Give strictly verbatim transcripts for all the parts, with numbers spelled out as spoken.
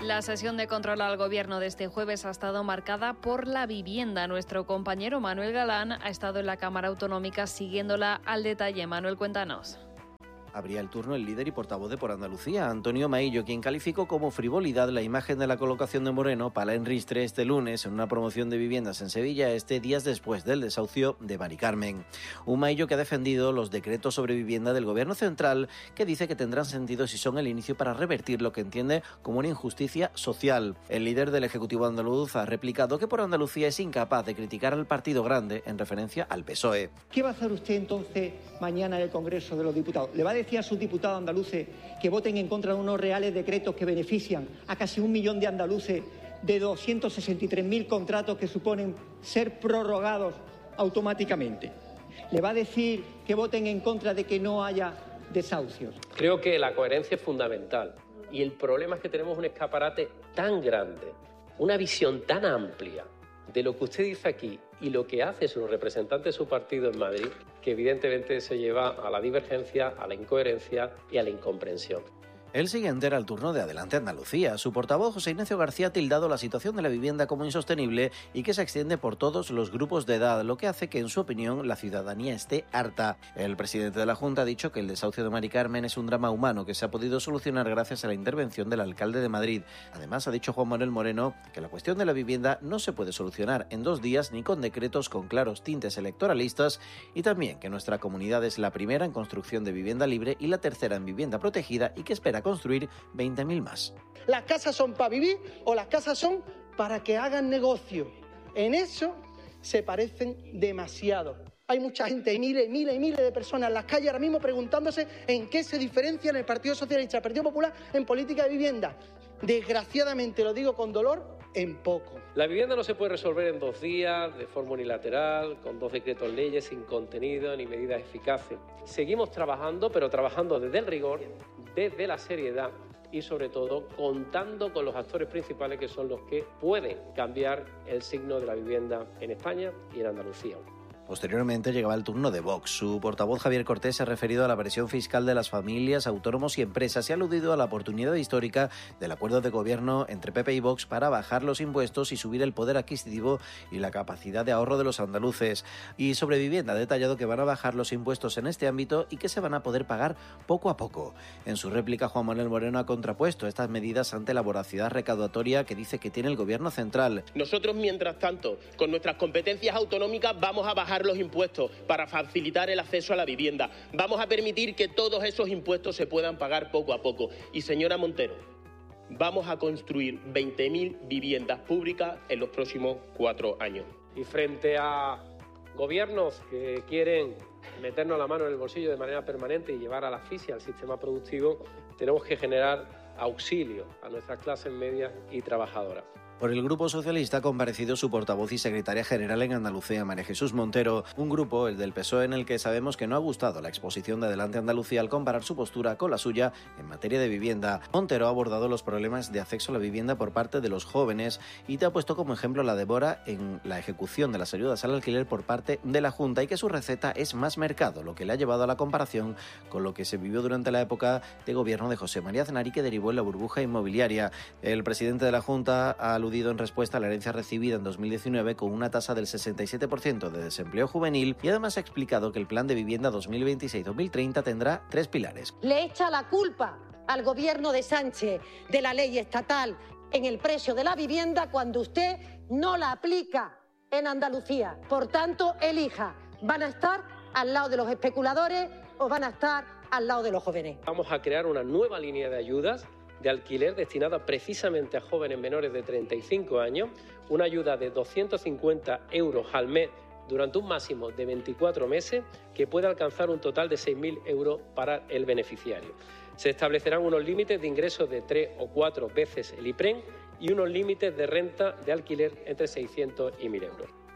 La sesión de control al Gobierno de este jueves ha estado marcada por la vivienda. Nuestro compañero Manuel Galán ha estado en la Cámara Autonómica siguiéndola al detalle. Manuel, cuéntanos. Abría el turno el líder y portavoz de Por Andalucía, Antonio Maillo, quien calificó como frivolidad la imagen de la colocación de Moreno para en Ristre este lunes en una promoción de viviendas en Sevilla, este días después del desahucio de Mari Carmen. Un Maillo que ha defendido los decretos sobre vivienda del Gobierno central, que dice que tendrán sentido si son el inicio para revertir lo que entiende como una injusticia social. El líder del Ejecutivo andaluz ha replicado que Por Andalucía es incapaz de criticar al partido grande en referencia al P S O E. ¿Qué va a hacer usted entonces mañana en el Congreso de los Diputados? ¿Le va a decir a sus diputados andaluces que voten en contra de unos reales decretos que benefician a casi un millón de andaluces de doscientos sesenta y tres mil contratos que suponen ser prorrogados automáticamente? ¿Le va a decir que voten en contra de que no haya desahucios? Creo que la coherencia es fundamental y el problema es que tenemos un escaparate tan grande, una visión tan amplia de lo que usted dice aquí y lo que hace su representante de su partido en Madrid, que evidentemente se lleva a la divergencia, a la incoherencia y a la incomprensión. El siguiente era el turno de Adelante Andalucía. Su portavoz, José Ignacio García, ha tildado la situación de la vivienda como insostenible y que se extiende por todos los grupos de edad, lo que hace que, en su opinión, la ciudadanía esté harta. El presidente de la Junta ha dicho que el desahucio de Mari Carmen es un drama humano que se ha podido solucionar gracias a la intervención del alcalde de Madrid. Además, ha dicho Juan Manuel Moreno que la cuestión de la vivienda no se puede solucionar en dos días ni con decretos con claros tintes electoralistas, y también que nuestra comunidad es la primera en construcción de vivienda libre y la tercera en vivienda protegida y que espera construir veinte mil más. ¿Las casas son para vivir o las casas son para que hagan negocio? En eso se parecen demasiado. Hay mucha gente, hay miles, miles y miles de personas en las calles ahora mismo preguntándose en qué se diferencian el Partido Socialista y el Partido Popular en política de vivienda. Desgraciadamente, lo digo con dolor, en poco. La vivienda no se puede resolver en dos días, de forma unilateral, con dos decretos leyes sin contenido ni medidas eficaces. Seguimos trabajando, pero trabajando desde el rigor, desde la seriedad y, sobre todo, contando con los actores principales que son los que pueden cambiar el signo de la vivienda en España y en Andalucía. Posteriormente llegaba el turno de Vox. Su portavoz Javier Cortés se ha referido a la presión fiscal de las familias, autónomos y empresas y ha aludido a la oportunidad histórica del acuerdo de gobierno entre P P y Vox para bajar los impuestos y subir el poder adquisitivo y la capacidad de ahorro de los andaluces. Y sobre vivienda ha detallado que van a bajar los impuestos en este ámbito y que se van a poder pagar poco a poco. En su réplica, Juan Manuel Moreno ha contrapuesto estas medidas ante la voracidad recaudatoria que dice que tiene el gobierno central. Nosotros, mientras tanto, con nuestras competencias autonómicas vamos a bajar los impuestos para facilitar el acceso a la vivienda. Vamos a permitir que todos esos impuestos se puedan pagar poco a poco. Y, señora Montero, vamos a construir veinte mil viviendas públicas en los próximos cuatro años. Y frente a gobiernos que quieren meternos la mano en el bolsillo de manera permanente y llevar a la asfixia al sistema productivo, tenemos que generar auxilio a nuestras clases medias y trabajadoras. Por el Grupo Socialista ha comparecido su portavoz y secretaria general en Andalucía, María Jesús Montero, un grupo, el del P S O E, en el que sabemos que no ha gustado la exposición de Adelante Andalucía al comparar su postura con la suya en materia de vivienda. Montero ha abordado los problemas de acceso a la vivienda por parte de los jóvenes y te ha puesto como ejemplo la demora en la ejecución de las ayudas al alquiler por parte de la Junta y que su receta es más mercado, lo que le ha llevado a la comparación con lo que se vivió durante la época de gobierno de José María Aznar y que derivó en la burbuja inmobiliaria. El presidente de la Junta ha aludido en respuesta a la herencia recibida en dos mil diecinueve con una tasa del sesenta y siete por ciento de desempleo juvenil y además ha explicado que el plan de vivienda dos mil veintiséis dos mil treinta tendrá tres pilares. Le echa la culpa al gobierno de Sánchez de la ley estatal en el precio de la vivienda cuando usted no la aplica en Andalucía. Por tanto, elija, ¿van a estar al lado de los especuladores o van a estar al lado de los jóvenes? Vamos a crear una nueva línea de ayudas de alquiler destinada precisamente a jóvenes menores de treinta y cinco años, una ayuda de doscientos cincuenta euros al mes durante un máximo de veinticuatro meses que puede alcanzar un total de seis mil euros para el beneficiario. Se establecerán unos límites de ingresos de tres o cuatro veces el IPREN y unos límites de renta de alquiler entre seiscientos y mil euros.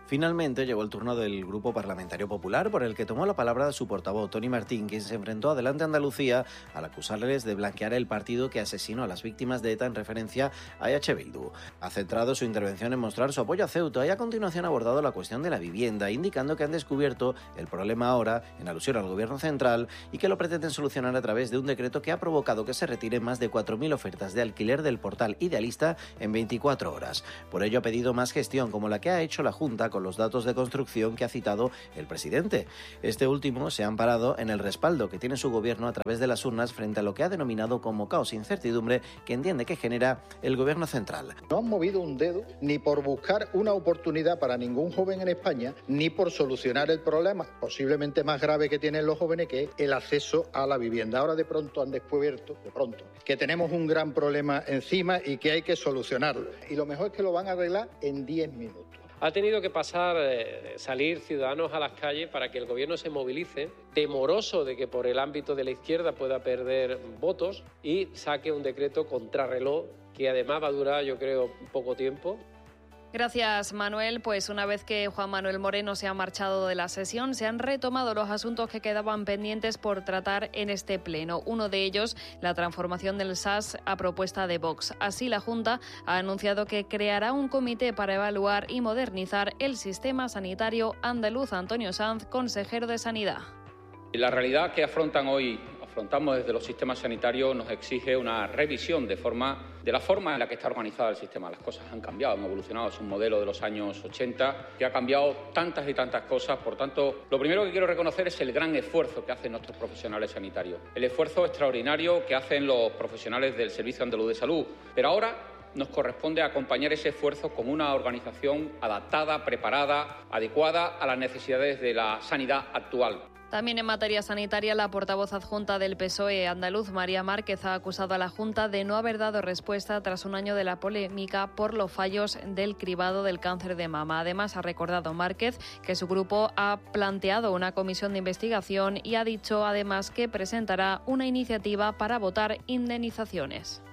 Finalmente llegó el turno del Grupo Parlamentario Popular, por el que tomó la palabra su portavoz Toni Martín, quien se enfrentó a Adelante Andalucía al acusarles de blanquear el partido que asesinó a las víctimas de ETA en referencia a E H Bildu. Ha centrado su intervención en mostrar su apoyo a Ceuta y a continuación ha abordado la cuestión de la vivienda, indicando que han descubierto el problema ahora en alusión al Gobierno central y que lo pretenden solucionar a través de un decreto que ha provocado que se retiren más de cuatro mil ofertas de alquiler del portal Idealista en veinticuatro horas. Por ello ha pedido más gestión, como la que ha hecho la Junta con los datos de construcción que ha citado el presidente. Este último se ha amparado en el respaldo que tiene su gobierno a través de las urnas frente a lo que ha denominado como caos e incertidumbre que entiende que genera el gobierno central. No han movido un dedo ni por buscar una oportunidad para ningún joven en España, ni por solucionar el problema posiblemente más grave que tienen los jóvenes, que es el acceso a la vivienda. Ahora de pronto han descubierto, de pronto, que tenemos un gran problema encima y que hay que solucionarlo. Y lo mejor es que lo van a arreglar en diez minutos. Ha tenido que pasar, eh, salir ciudadanos a las calles para que el gobierno se movilice, temoroso de que por el ámbito de la izquierda pueda perder votos y saque un decreto contrarreloj que además va a durar, yo creo, poco tiempo. Gracias, Manuel. Pues una vez que Juan Manuel Moreno se ha marchado de la sesión, se han retomado los asuntos que quedaban pendientes por tratar en este pleno. Uno de ellos, la transformación del S A S a propuesta de Vox. Así, la Junta ha anunciado que creará un comité para evaluar y modernizar el sistema sanitario andaluz. Antonio Sanz, consejero de Sanidad. La realidad que afrontan hoy, afrontamos desde los sistemas sanitarios, nos exige una revisión de forma de la forma en la que está organizado el sistema. Las cosas han cambiado, han evolucionado, es un modelo de los años ochenta que ha cambiado tantas y tantas cosas. Por tanto, lo primero que quiero reconocer es el gran esfuerzo que hacen nuestros profesionales sanitarios, el esfuerzo extraordinario que hacen los profesionales del Servicio Andaluz de Salud. Pero ahora nos corresponde acompañar ese esfuerzo con una organización adaptada, preparada, adecuada a las necesidades de la sanidad actual. También en materia sanitaria, la portavoz adjunta del P S O E andaluz, María Márquez, ha acusado a la Junta de no haber dado respuesta tras un año de la polémica por los fallos del cribado del cáncer de mama. Además, ha recordado Márquez que su grupo ha planteado una comisión de investigación y ha dicho además que presentará una iniciativa para votar indemnizaciones.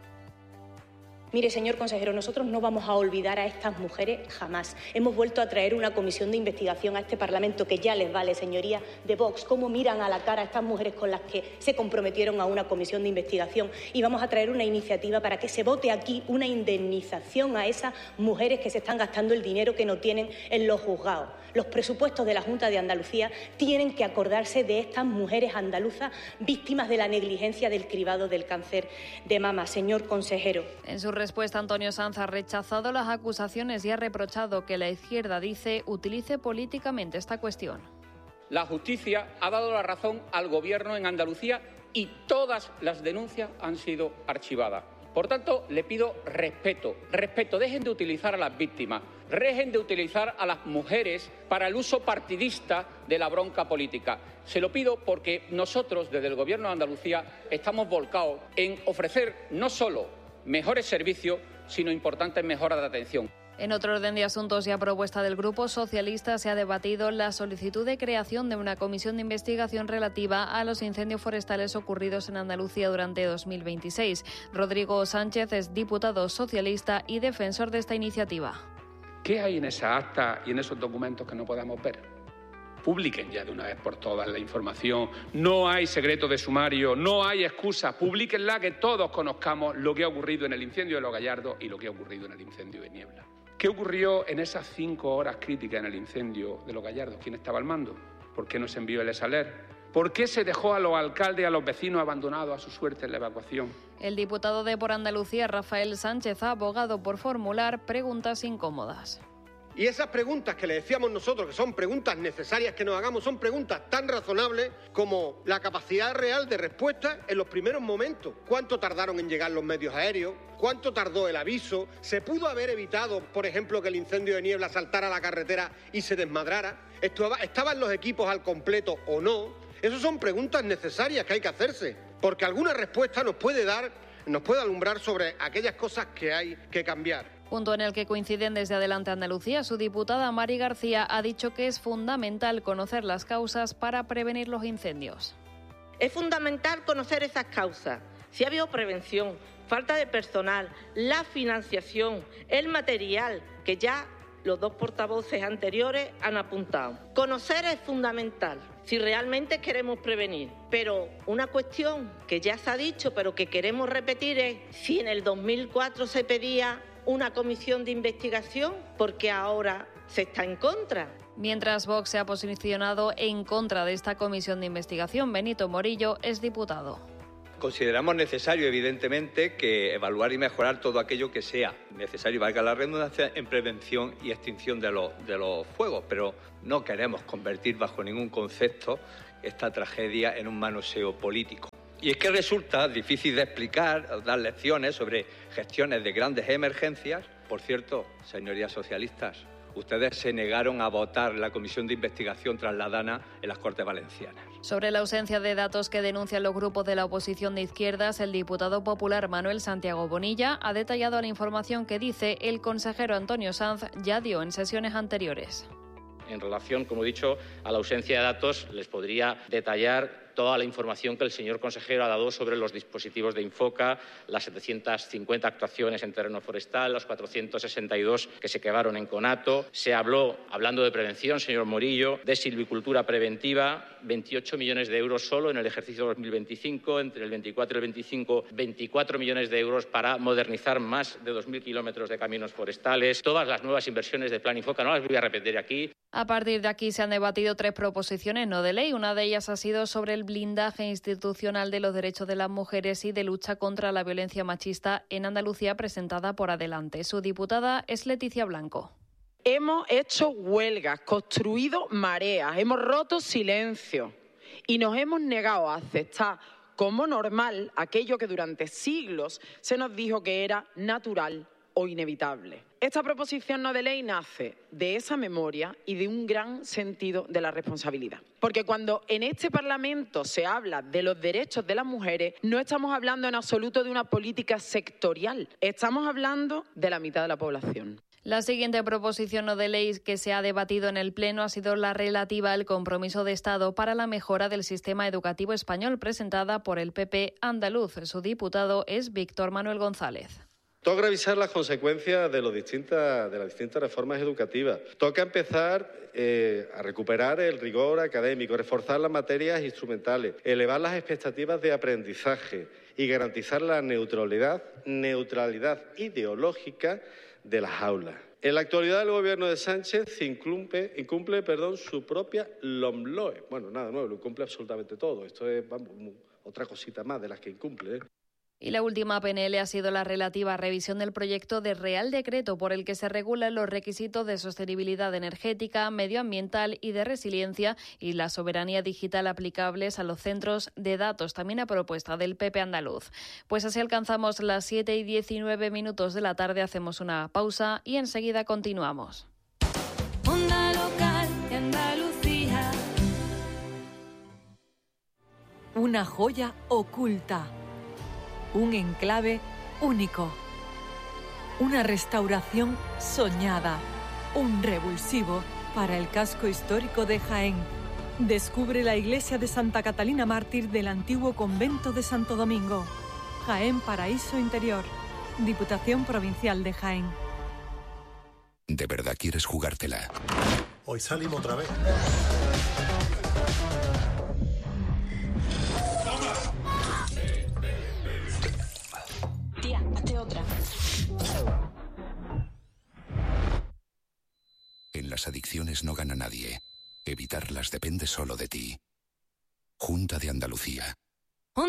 Mire, señor consejero, nosotros no vamos a olvidar a estas mujeres jamás. Hemos vuelto a traer una comisión de investigación a este Parlamento que ya les vale, señoría de Vox, cómo miran a la cara a estas mujeres con las que se comprometieron a una comisión de investigación, y vamos a traer una iniciativa para que se vote aquí una indemnización a esas mujeres que se están gastando el dinero que no tienen en los juzgados. Los presupuestos de la Junta de Andalucía tienen que acordarse de estas mujeres andaluzas víctimas de la negligencia del cribado del cáncer de mama, señor consejero. En su respuesta, Antonio Sanz ha rechazado las acusaciones y ha reprochado que la izquierda, dice, utilice políticamente esta cuestión. La justicia ha dado la razón al Gobierno en Andalucía y todas las denuncias han sido archivadas. Por tanto, le pido respeto, respeto. Dejen de utilizar a las víctimas, dejen de utilizar a las mujeres para el uso partidista de la bronca política. Se lo pido porque nosotros, desde el Gobierno de Andalucía, estamos volcados en ofrecer no solo mejores servicios, sino importantes mejoras de atención. En otro orden de asuntos y a propuesta del Grupo Socialista, se ha debatido la solicitud de creación de una comisión de investigación relativa a los incendios forestales ocurridos en Andalucía durante dos mil veintiséis. Rodrigo Sánchez es diputado socialista y defensor de esta iniciativa. ¿Qué hay en esa acta y en esos documentos que no podamos ver? Publiquen ya de una vez por todas la información. No hay secreto de sumario, no hay excusa. Publíquenla, que todos conozcamos lo que ha ocurrido en el incendio de Los Gallardos y lo que ha ocurrido en el incendio de Niebla. ¿Qué ocurrió en esas cinco horas críticas en el incendio de Los Gallardos? ¿Quién estaba al mando? ¿Por qué no se envió el ESALER? ¿Por qué se dejó a los alcaldes y a los vecinos abandonados a su suerte en la evacuación? El diputado de Por Andalucía, Rafael Sánchez, ha abogado por formular preguntas incómodas. Y esas preguntas que le decíamos nosotros, que son preguntas necesarias que nos hagamos, son preguntas tan razonables como la capacidad real de respuesta en los primeros momentos. ¿Cuánto tardaron en llegar los medios aéreos? ¿Cuánto tardó el aviso? ¿Se pudo haber evitado, por ejemplo, que el incendio de Niebla saltara a la carretera y se desmadrara? ¿Estaban los equipos al completo o no? Esas son preguntas necesarias que hay que hacerse, porque alguna respuesta nos puede dar, nos puede alumbrar sobre aquellas cosas que hay que cambiar. Punto en el que coinciden desde Adelante Andalucía. Su diputada Mari García ha dicho que es fundamental conocer las causas para prevenir los incendios. Es fundamental conocer esas causas. Si ha habido prevención, falta de personal, la financiación, el material, que ya los dos portavoces anteriores han apuntado. Conocer es fundamental si realmente queremos prevenir, pero una cuestión que ya se ha dicho pero que queremos repetir es si en el dos mil cuatro se pedía una comisión de investigación, ¿por qué ahora se está en contra? Mientras Vox se ha posicionado en contra de esta comisión de investigación, Benito Morillo es diputado. Consideramos necesario, evidentemente, que evaluar y mejorar todo aquello que sea necesario, valga la redundancia, en prevención y extinción de los, de los fuegos, pero no queremos convertir bajo ningún concepto esta tragedia en un manoseo político. Y es que resulta difícil de explicar, dar lecciones sobre gestiones de grandes emergencias. Por cierto, señorías socialistas, ustedes se negaron a votar la comisión de investigación trasladana en las Cortes Valencianas. Sobre la ausencia de datos que denuncian los grupos de la oposición de izquierdas, el diputado popular Manuel Santiago Bonilla ha detallado la información que dice el consejero Antonio Sanz ya dio en sesiones anteriores. En relación, como he dicho, a la ausencia de datos, les podría detallar toda la información que el señor consejero ha dado sobre los dispositivos de Infoca, las setecientas cincuenta actuaciones en terreno forestal, los cuatrocientos sesenta y dos que se quedaron en conato. Se habló, hablando de prevención, señor Morillo, de silvicultura preventiva, veintiocho millones de euros solo en el ejercicio dos mil veinticinco, entre el veinticuatro y el veinticinco, veinticuatro millones de euros para modernizar más de dos mil kilómetros de caminos forestales, todas las nuevas inversiones de Plan Infoca, no las voy a repetir aquí. A partir de aquí se han debatido tres proposiciones no de ley. Una de ellas ha sido sobre el blindaje institucional de los derechos de las mujeres y de lucha contra la violencia machista en Andalucía, presentada por Adelante. Su diputada es Leticia Blanco. Hemos hecho huelgas, construido mareas, hemos roto silencio y nos hemos negado a aceptar como normal aquello que durante siglos se nos dijo que era natural o inevitable. Esta proposición no de ley nace de esa memoria y de un gran sentido de la responsabilidad. Porque cuando en este Parlamento se habla de los derechos de las mujeres, no estamos hablando en absoluto de una política sectorial, estamos hablando de la mitad de la población. La siguiente proposición no de ley que se ha debatido en el Pleno ha sido la relativa al compromiso de Estado para la mejora del sistema educativo español, presentada por el P P andaluz. Su diputado es Víctor Manuel González. Toca revisar las consecuencias de, los distintas, de las distintas reformas educativas. Toca empezar eh, a recuperar el rigor académico, reforzar las materias instrumentales, elevar las expectativas de aprendizaje y garantizar la neutralidad, neutralidad ideológica de las aulas. En la actualidad, el Gobierno de Sánchez incumple, incumple perdón, su propia LOMLOE. Bueno, nada nuevo, lo incumple absolutamente todo. Esto es vamos, otra cosita más de las que incumple, ¿eh? Y la última P N L ha sido la relativa a revisión del proyecto de Real Decreto por el que se regulan los requisitos de sostenibilidad energética, medioambiental y de resiliencia y la soberanía digital aplicables a los centros de datos, también a propuesta del P P andaluz. Pues así alcanzamos las siete y diecinueve minutos de la tarde, hacemos una pausa y enseguida continuamos. Onda local de Andalucía. Una joya oculta. Un enclave único, una restauración soñada, un revulsivo para el casco histórico de Jaén. Descubre la iglesia de Santa Catalina Mártir del antiguo convento de Santo Domingo. Jaén Paraíso Interior, Diputación Provincial de Jaén. ¿De verdad quieres jugártela? Hoy salimos otra vez. En las adicciones no gana nadie. Evitarlas depende solo de ti. Junta de Andalucía.